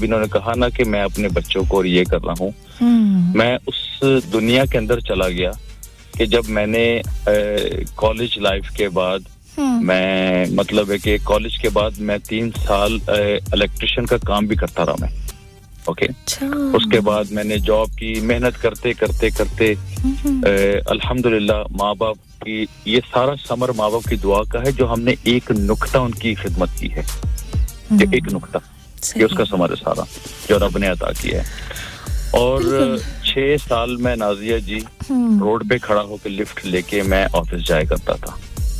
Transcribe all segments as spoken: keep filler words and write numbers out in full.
अभी इन्होंने कहा ना कि मैं अपने बच्चों को और ये कर रहा हूँ, मैं उस दुनिया के अंदर चला गया कि जब मैंने कॉलेज लाइफ के बाद मैं मतलब है कि कॉलेज के बाद मैं तीन साल इलेक्ट्रिशियन का काम भी करता रहा मैं, ओके okay? उसके बाद मैंने जॉब की, मेहनत करते करते करते अल्हम्दुलिल्लाह माँ बाप की ये सारा समर माँ बाप की दुआ का है जो हमने एक नुक्ता उनकी खिदमत की है, ये एक नुक्ता ये उसका समर है सारा जो रब ने अता किया है। और छह साल में नाजिया जी रोड पे खड़ा होकर लिफ्ट लेके मैं ऑफिस जाया करता था।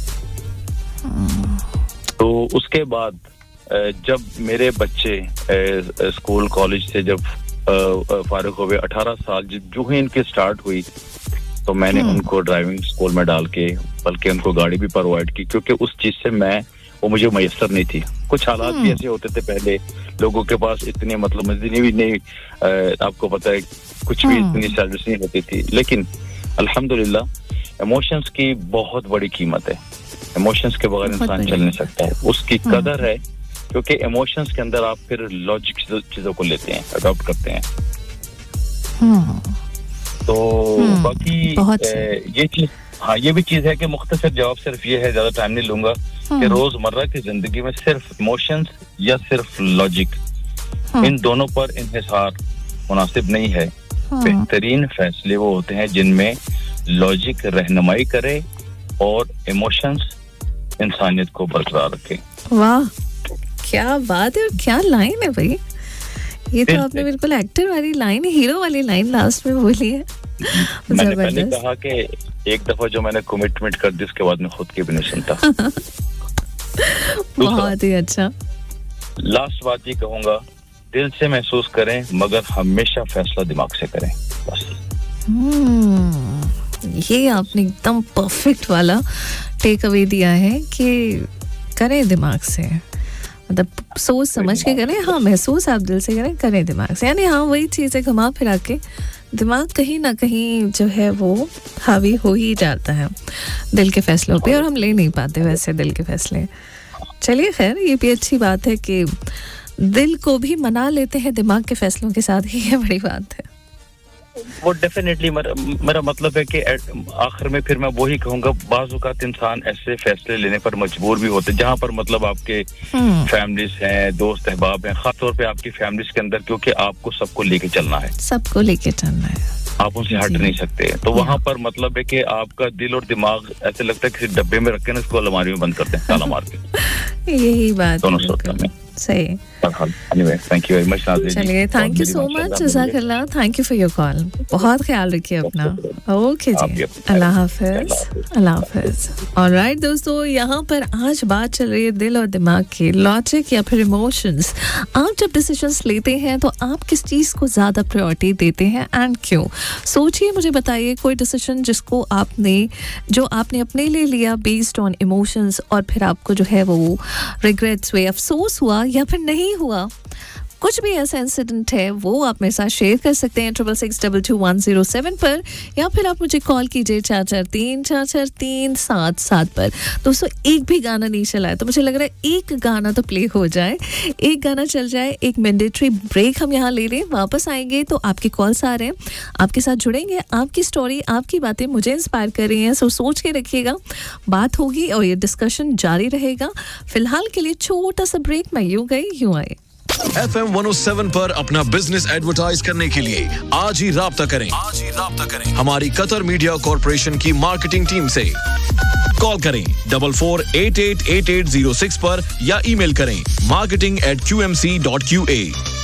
तो उसके बाद जब मेरे बच्चे स्कूल कॉलेज से जब फारिग हो गए, अठारह साल जो ही इनके स्टार्ट हुई, तो मैंने उनको ड्राइविंग स्कूल में डाल के बल्कि उनको गाड़ी भी प्रोवाइड की, क्योंकि उस चीज से मैं वो मुझे मयसर नहीं थी। कुछ हालात भी ऐसे होते थे पहले, लोगों के पास इतनी मतलब मजदूरी भी नहीं, आपको पता है कुछ भी इतनी सर्विस नहीं होती थी, लेकिन अल्हम्दुलिल्लाह इमोशंस की बहुत बड़ी कीमत है। इमोशंस के बगैर इंसान चल नहीं सकता है, उसकी कदर है, क्योंकि इमोशंस के अंदर आप फिर लॉजिक चीजों को लेते हैं, अडॉप्ट करते हैं। तो बाकी ये चीज, हाँ ये भी चीज है कि मुख्तसर जवाब सिर्फ ये है, ज्यादा टाइम नहीं लूंगा, कि रोजमर्रा की जिंदगी में सिर्फ इमोशंस या सिर्फ लॉजिक, इन दोनों पर इन्हिसार मुनासिब नहीं है। बेहतरीन फैसले वो होते हैं जिनमें लॉजिक रहनुमाई करे और इमोशंस इंसानियत को बरकरार रखे। वाह क्या बात है और क्या लाइन है भाई, ये तो आपने बिल्कुल एक्टर वाली लाइन, हीरो वाली लाइन लास्ट में बोली है। मैंने पहले कहा कि एक दफा जो मैंने कमिटमेंट कर दी उसके बाद मैं खुद की भी नहीं सुनता। बहुत ही अच्छा। लास्ट बात ये कहूंगा, दिल से महसूस करें मगर हमेशा फैसला दिमाग से करें, बस। ये आपने एकदम परफेक्ट वाला टेक अवे दिया है कि करें दिमाग से, मतलब सोच समझ के करें। हाँ, महसूस आप दिल से करें, करें दिमाग से, यानी हाँ वही चीज़ है, घुमा फिरा के दिमाग कहीं ना कहीं जो है वो हावी हो ही जाता है दिल के फैसलों पे, और हम ले नहीं पाते वैसे दिल के फैसले। चलिए खैर, ये भी अच्छी बात है कि दिल को भी मना लेते हैं दिमाग के फैसलों के साथ ही, ये बड़ी बात है। वो डेफिनेटली मेरा मतलब है कि आखिर में फिर मैं वही कहूंगा, बाज़ औक़ात इंसान ऐसे फैसले लेने पर मजबूर भी होते हैं जहां पर मतलब आपके फैमिलीज हैं, दोस्त अहबाब हैं, खास तौर पे आपकी फैमिलीज के अंदर, क्योंकि आपको सबको लेके चलना है, सबको लेके चलना है, आप उनसे हट नहीं सकते। तो वहां पर मतलब है कि आपका दिल और दिमाग ऐसे लगता है किसी डब्बे में रख के ना इसको अलमारी में बंद करते हैं ताला मार के। यही बात दोनों सोचते हैं। सही। Anyway, thank you very much, नाज़रीन। चलिए, थैंक यू सो मच, जज़ाकल्लाह, thank you for your call. बहुत ख्याल रखिए अपना। ओके जी, अल्लाह हाफिज, अल्लाह हाफिज। ऑलराइट दोस्तों, यहाँ पर आज बात चल रही है दिल और दिमाग की, लॉजिक या फिर इमोशंस। आप जब डिसीजंस लेते हैं तो आप किस चीज़ को ज़्यादा प्रायोरिटी देते हैं एंड क्यों? सोचिए, मुझे बताइए कोई डिसीजन जिसको आपने जो आपने अपने लिए लिया बेस्ड ऑन इमोशंस, और फिर आपको जो है वो रिग्रेट्स हुए, अफसोस हुआ या फिर नहीं हुआ, कुछ भी ऐसा इंसिडेंट है वो आप मेरे साथ शेयर कर सकते हैं triple six double two one zero seven पर, या फिर आप मुझे कॉल कीजिए चार चार तीन चार चार तीन सात सात पर। दोस्तों, एक भी गाना नहीं चला है तो मुझे लग रहा है एक गाना तो प्ले हो जाए, एक गाना चल जाए, एक मैंडेटरी ब्रेक हम यहाँ ले लें, वापस आएंगे तो आपके कॉल्स आ रहे हैं, आपके साथ जुड़ेंगे, आपकी स्टोरी, आपकी बातें मुझे इंस्पायर कर रही हैं, सो सोच के रखिएगा, बात होगी और ये डिस्कशन जारी रहेगा। फिलहाल के लिए छोटा सा ब्रेक, मैं यूं गई यूं आई। F M one O seven पर अपना बिजनेस एडवर्टाइज करने के लिए आज ही राब्ता करें आज ही राब्ता करें हमारी कतर मीडिया कॉर्पोरेशन की मार्केटिंग टीम से। कॉल करें double four eight eight eight eight zero six पर या ईमेल करें marketing eight Q M C dot Q A.